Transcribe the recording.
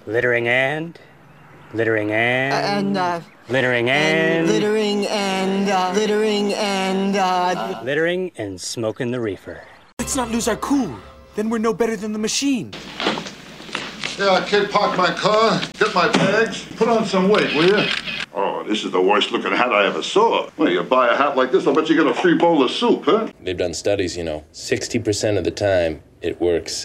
Littering and... Littering and... Littering and... Littering and... Littering and... Littering and smoking the reefer. Let's not lose our cool. Then we're no better than the machine. Yeah, kid, park my car, get my bags, put on some weight, will you? Oh, this is the worst looking hat I ever saw. Well, you buy a hat like this, I'll bet you get a free bowl of soup, huh? They've done studies, 60% of the time, it works